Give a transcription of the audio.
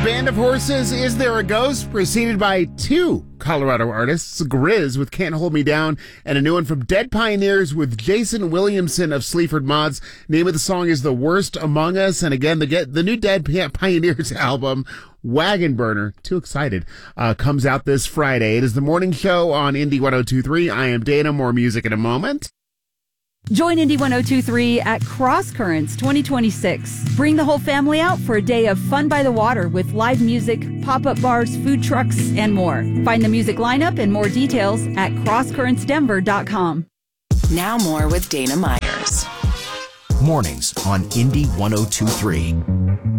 Band of Horses, Is There a Ghost? Preceded by two Colorado artists, Grizz with Can't Hold Me Down, and a new one from Dead Pioneers with Jason Williamson of Sleaford Mods. Name of the song is The Worst Among Us. And again, the new Dead Pioneers album, Wagon Burner, too excited, comes out this Friday. It is the morning show on Indy 102.3. I am Dana. More music in a moment. Join Indy 102.3 at Cross Currents 2026. Bring the whole family out for a day of fun by the water with live music, pop-up bars, food trucks, and more. Find the music lineup and more details at crosscurrentsdenver.com. Now more with Dana Myers. Mornings on Indy 102.3.